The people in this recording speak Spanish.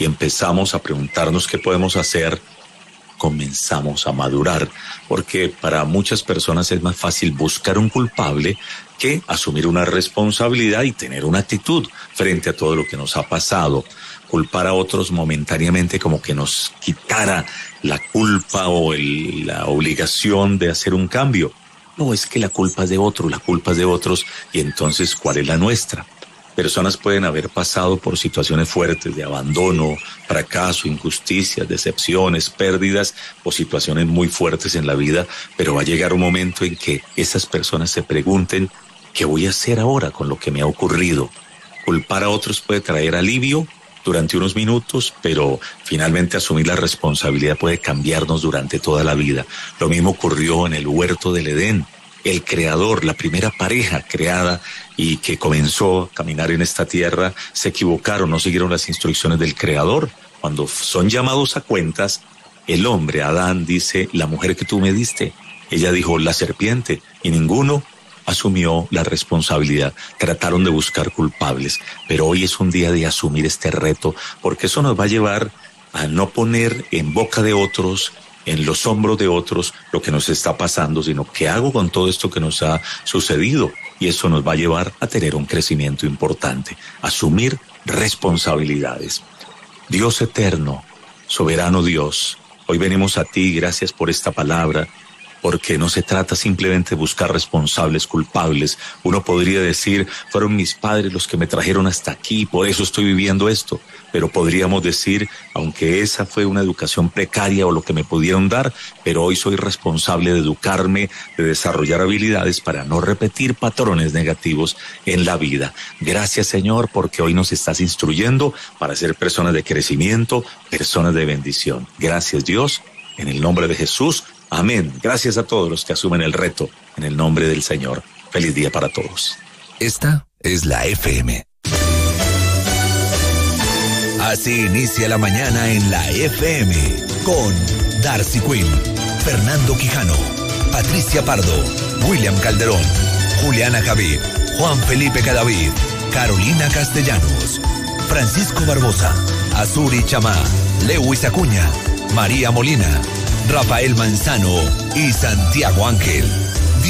y empezamos a preguntarnos qué podemos hacer, comenzamos a madurar, porque para muchas personas es más fácil buscar un culpable que asumir una responsabilidad y tener una actitud frente a todo lo que nos ha pasado. Culpar a otros momentáneamente como que nos quitara la culpa o la obligación de hacer un cambio. No, es que la culpa es de otro, la culpa es de otros, y entonces, ¿cuál es la nuestra? Personas pueden haber pasado por situaciones fuertes de abandono, fracaso, injusticias, decepciones, pérdidas o situaciones muy fuertes en la vida, pero va a llegar un momento en que esas personas se pregunten, ¿qué voy a hacer ahora con lo que me ha ocurrido? Culpar a otros puede traer alivio durante unos minutos, pero finalmente asumir la responsabilidad puede cambiarnos durante toda la vida. Lo mismo ocurrió en el huerto del Edén. El creador, la primera pareja creada y que comenzó a caminar en esta tierra, se equivocaron, no siguieron las instrucciones del creador. Cuando son llamados a cuentas, el hombre, Adán, dice, la mujer que tú me diste. Ella dijo, la serpiente, y ninguno asumió la responsabilidad. Trataron de buscar culpables, pero hoy es un día de asumir este reto, porque eso nos va a llevar a no poner en boca de otros, en los hombros de otros, lo que nos está pasando, sino qué hago con todo esto que nos ha sucedido. Y eso nos va a llevar a tener un crecimiento importante, asumir responsabilidades. Dios eterno, soberano Dios, hoy venimos a ti, gracias por esta palabra, porque no se trata simplemente de buscar responsables, culpables. Uno podría decir, fueron mis padres los que me trajeron hasta aquí, por eso estoy viviendo esto. Pero podríamos decir, aunque esa fue una educación precaria o lo que me pudieron dar, pero hoy soy responsable de educarme, de desarrollar habilidades para no repetir patrones negativos en la vida. Gracias, Señor, porque hoy nos estás instruyendo para ser personas de crecimiento, personas de bendición. Gracias, Dios, en el nombre de Jesús. Amén. Gracias a todos los que asumen el reto en el nombre del Señor. Feliz día para todos. Esta es la FM. Así inicia la mañana en la FM con Darcy Quinn, Fernando Quijano, Patricia Pardo, William Calderón, Juliana Javid, Juan Felipe Cadavid, Carolina Castellanos, Francisco Barbosa, Azuri Chamá, Lewis Acuña, María Molina, Rafael Manzano y Santiago Ángel.